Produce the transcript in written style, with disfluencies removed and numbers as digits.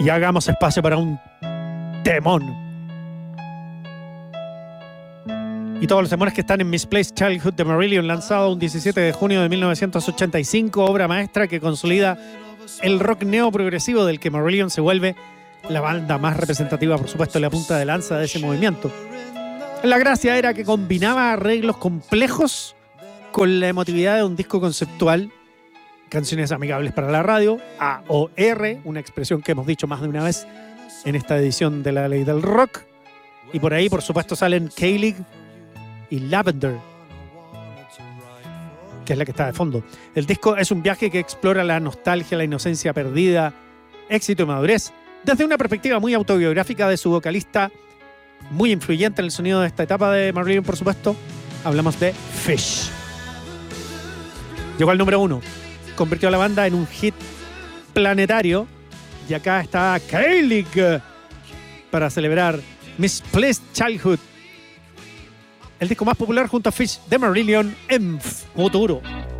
y hagamos espacio para un temón. Y todos los temores que están en Misplaced Childhood de Marillion, lanzado un 17 de junio de 1985, obra maestra que consolida el rock neoprogresivo del que Marillion se vuelve la banda más representativa, por supuesto, la punta de lanza de ese movimiento. La gracia era que combinaba arreglos complejos con la emotividad de un disco conceptual, canciones amigables para la radio, AOR, una expresión que hemos dicho más de una vez en esta edición de La Ley del Rock. Y por ahí, por supuesto, salen K-League y Lavender, que es la que está de fondo. El disco es un viaje que explora la nostalgia, la inocencia perdida, éxito y madurez, desde una perspectiva muy autobiográfica de su vocalista, muy influyente en el sonido de esta etapa de Marillion, por supuesto. Hablamos de Fish. Llegó al número 1, convirtió a la banda en un hit planetario, y acá está K-League para celebrar Misplaced Childhood, el disco más popular junto a Fish de Marillion en futuro.